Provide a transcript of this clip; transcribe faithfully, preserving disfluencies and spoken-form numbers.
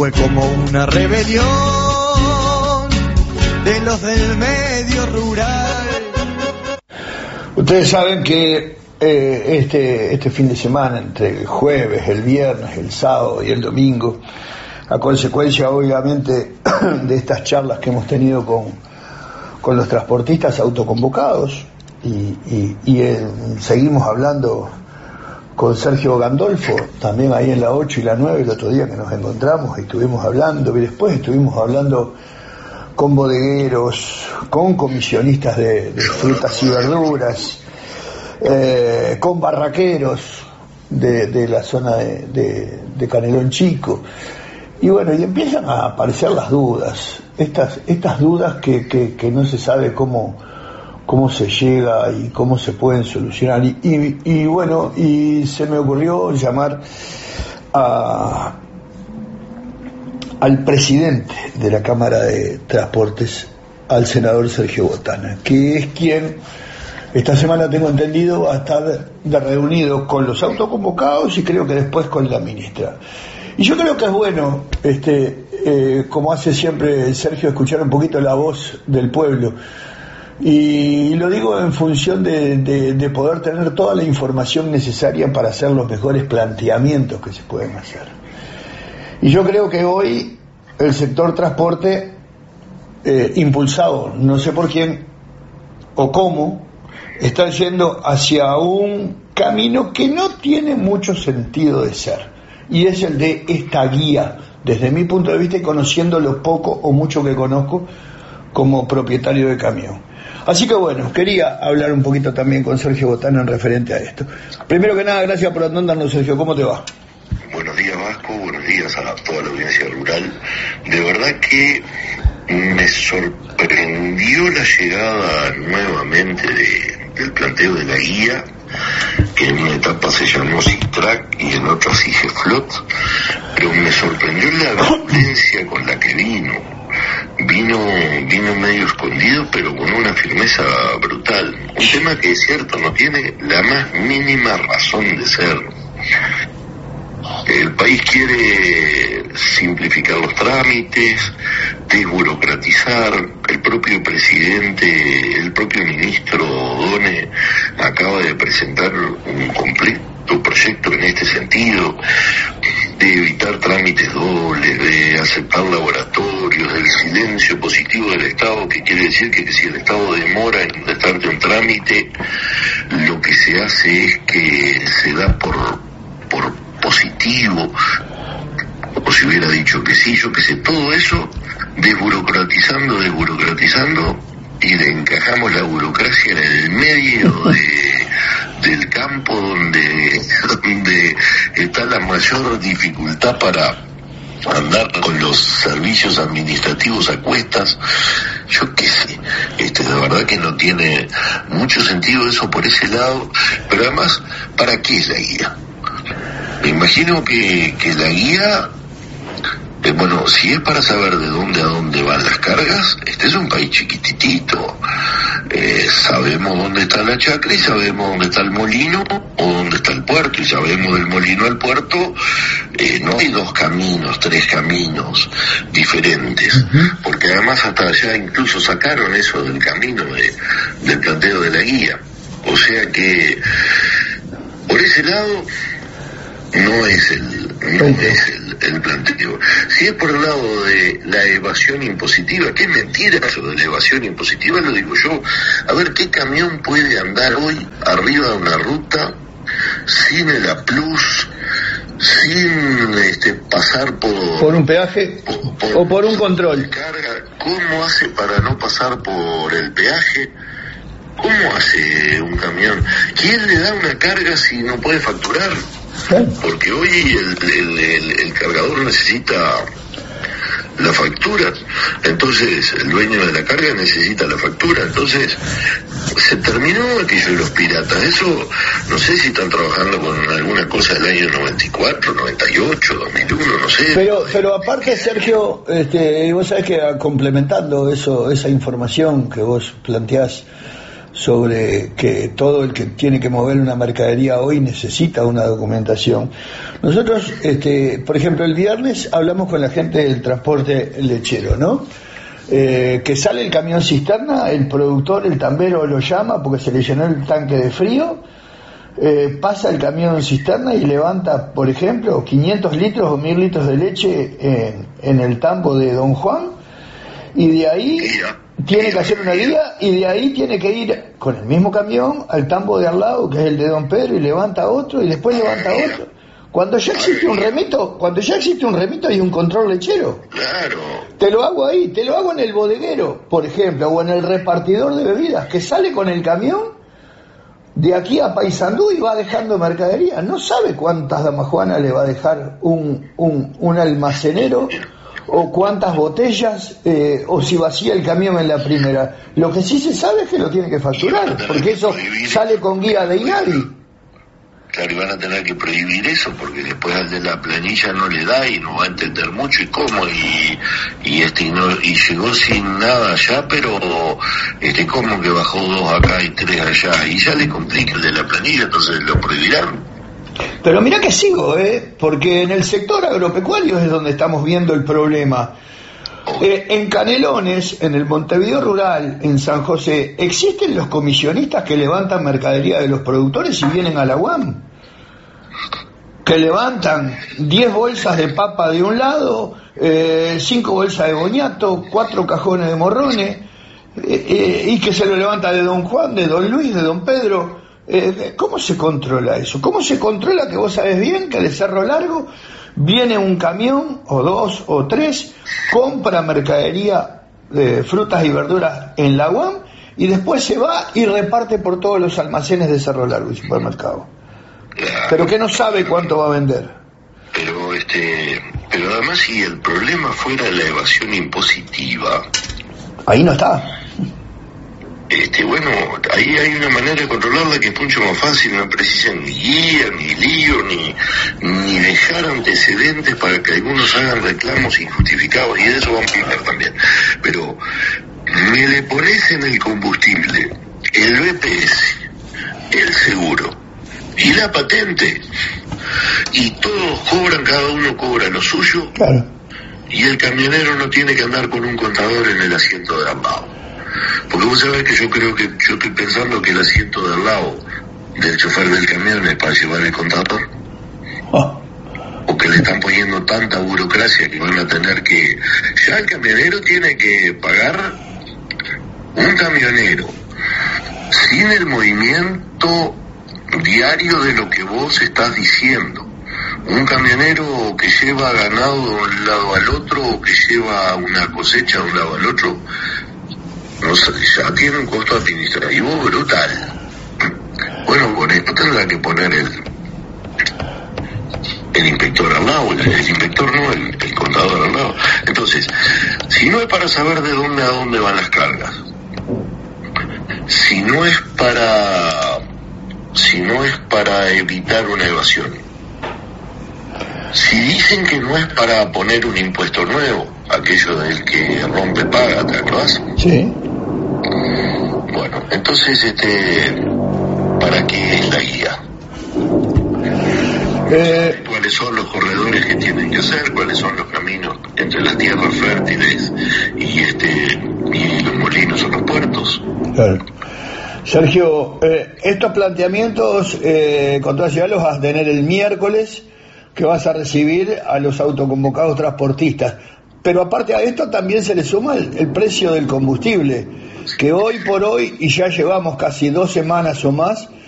fue como una rebelión de los del medio rural. Ustedes saben que eh, este, este fin de semana, entre el jueves, el viernes, el sábado y el domingo, a consecuencia obviamente de estas charlas que hemos tenido con, con los transportistas autoconvocados, y, y, y eh, seguimos hablando con Sergio Gandolfo, también ahí en la ocho y la nueve, el otro día que nos encontramos, y estuvimos hablando, y después estuvimos hablando con bodegueros, con comisionistas de, de frutas y verduras, eh, con barraqueros de, de la zona de, de, de Canelón Chico, y bueno, y empiezan a aparecer las dudas, estas, estas dudas que, que, que no se sabe cómo, cómo se llega y cómo se pueden solucionar, y, y, y bueno, y se me ocurrió llamar a al presidente de la Cámara de Transportes, al senador Sergio Botana, que es quien esta semana, tengo entendido, va a estar de reunido con los autoconvocados y creo que después con la ministra. Y yo creo que es bueno, este, eh, como hace siempre Sergio, escuchar un poquito la voz del pueblo. Y lo digo en función de, de, de poder tener toda la información necesaria para hacer los mejores planteamientos que se pueden hacer. Y yo creo que hoy el sector transporte, eh, impulsado, no sé por quién o cómo, está yendo hacia un camino que no tiene mucho sentido de ser. Y es el de esta guía, desde mi punto de vista y conociendo lo poco o mucho que conozco como propietario de camión. Así que bueno, quería hablar un poquito también con Sergio Botana en referente a esto. Primero que nada, gracias por atendernos, Sergio. ¿Cómo te va? Buenos días, Vasco, buenos días a toda la audiencia rural. De verdad que me sorprendió la llegada nuevamente de, del planteo de la guía, que en una etapa se llamó SITRAC y en otra SIGEFLOT, pero me sorprendió la violencia con la que vino. Vino, vino medio escondido, pero con una firmeza brutal. Un tema que es cierto, no tiene la más mínima razón de ser. El país quiere simplificar los trámites, desburocratizar. El propio presidente, el propio ministro Done acaba de presentar un completo proyecto en este sentido, de evitar trámites dobles, de aceptar laboratorios, del silencio positivo del Estado, que quiere decir que si el Estado demora en contestarte un trámite, lo que se hace es que se da por, por positivo, o si hubiera dicho que sí, yo que sé, todo eso desburocratizando, desburocratizando, y le encajamos la burocracia en el medio de, del campo donde, donde está la mayor dificultad para andar con los servicios administrativos a cuestas. Yo qué sé, este, de verdad que no tiene mucho sentido eso por ese lado, pero además, ¿para qué es la guía? Me imagino que, que la guía, eh, bueno, si es para saber de dónde a dónde van las cargas, este es un país chiquititito. Eh, sabemos dónde está la chacra y sabemos dónde está el molino o dónde está el puerto, y sabemos del molino al puerto, eh, no hay dos caminos, tres caminos diferentes, uh-huh. Porque además hasta allá incluso sacaron eso del camino de, del planteo de la guía. O sea que, por ese lado, no es el no es el, el planteo. Si es por el lado de la evasión impositiva, qué mentira eso de la evasión impositiva, lo digo yo. A ver, ¿qué camión puede andar hoy arriba de una ruta sin el A plus, sin este pasar por por un peaje por, por, o por un control? Carga, ¿cómo hace para no pasar por el peaje? ¿Cómo hace un camión? ¿Quién le da una carga si no puede facturar? Porque hoy el, el, el, el cargador necesita la factura, entonces el dueño de la carga necesita la factura, entonces se terminó aquello de los piratas. Eso no sé si están trabajando con alguna cosa del año noventa y cuatro, noventa y ocho, dos mil uno, no sé. Pero pero aparte, Sergio, este, vos sabés que complementando eso, esa información que vos planteás sobre que todo el que tiene que mover una mercadería hoy necesita una documentación. Nosotros, este, por ejemplo, el viernes hablamos con la gente del transporte lechero, ¿no? Eh, que sale el camión cisterna, el productor, el tambero lo llama porque se le llenó el tanque de frío, eh, pasa el camión cisterna y levanta, por ejemplo, quinientos litros o mil litros de leche en, en el tambo de Don Juan, y de ahí tiene que hacer una guía, y de ahí tiene que ir con el mismo camión al tambo de al lado, que es el de Don Pedro, y levanta otro, y después levanta otro. Cuando ya existe un remito, cuando ya existe un remito hay un control lechero. Claro. Te lo hago ahí, te lo hago en el bodeguero, por ejemplo, o en el repartidor de bebidas, que sale con el camión de aquí a Paysandú y va dejando mercadería. No sabe cuántas damajuanas le va a dejar un, un, un almacenero, o cuántas botellas, eh, o si vacía el camión en la primera. Lo que sí se sabe es que lo tiene que facturar, porque eso sale con guía de INADI. Claro, y van a tener que prohibir eso, porque después al de la planilla no le da y no va a entender mucho y cómo, y, y este y, no, y llegó sin nada allá, pero este como que bajó dos acá y tres allá, y ya le complica el de la planilla, entonces lo prohibirán. Pero mirá que sigo, ¿eh? Porque en el sector agropecuario es donde estamos viendo el problema. Eh, en Canelones, en el Montevideo rural, en San José, existen los comisionistas que levantan mercadería de los productores y vienen a la U A M, que levantan diez bolsas de papa de un lado, eh, cinco bolsas de boñato, cuatro cajones de morrones, eh, eh, y que se lo levanta de Don Juan, de Don Luis, de Don Pedro. Eh, ¿Cómo se controla eso? ¿Cómo se controla que vos sabés bien que de Cerro Largo viene un camión, o dos, o tres, compra mercadería de frutas y verduras en la U A M y después se va y reparte por todos los almacenes de Cerro Largo y supermercado? Claro. Pero que no sabe cuánto va a vender. Pero este, pero además si el problema fuera la evasión impositiva, ahí no está. Este, bueno, ahí hay una manera de controlarla que es mucho más fácil, no precisan ni guía, ni lío, ni, ni dejar antecedentes para que algunos hagan reclamos injustificados, y de eso vamos a hablar también. Pero me le pones en el combustible el B P S, el seguro y la patente, y todos cobran, cada uno cobra lo suyo, claro. Y el camionero no tiene que andar con un contador en el asiento de al lado. Porque vos sabés que yo creo que yo estoy pensando que el asiento de al lado del chofer del camión es para llevar el contador. Oh. O que le están poniendo tanta burocracia que van a tener que... Ya el camionero tiene que pagar, un camionero sin el movimiento diario de lo que vos estás diciendo. Un camionero que lleva ganado de un lado al otro, o que lleva una cosecha de un lado al otro, no sé, ya tiene un costo administrativo brutal. Bueno, con esto tendrá que poner el el inspector al lado, el, el inspector no, el, el contador al lado. Entonces, si no es para saber de dónde a dónde van las cargas, si no es para si no es para evitar una evasión, si dicen que no es para poner un impuesto nuevo, aquello del que rompe paga, ¿te acordás? Sí. Bueno, entonces, este, ¿para qué es la guía? Eh... ¿Cuáles son los corredores que tienen que hacer? ¿Cuáles son los caminos entre las tierras fértiles y este y los molinos o los puertos? Claro. Sergio, eh, estos planteamientos eh, con toda ciudad los vas a tener el miércoles, que vas a recibir a los autoconvocados transportistas. Pero aparte a esto también se le suma el, el precio del combustible, que hoy por hoy, y ya llevamos casi dos semanas o más,